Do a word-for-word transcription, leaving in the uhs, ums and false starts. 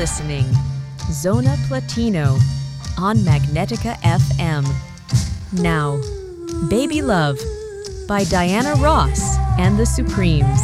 listening Zona Platino on Magnetica F M. Now, Baby Love by Diana Ross and the Supremes.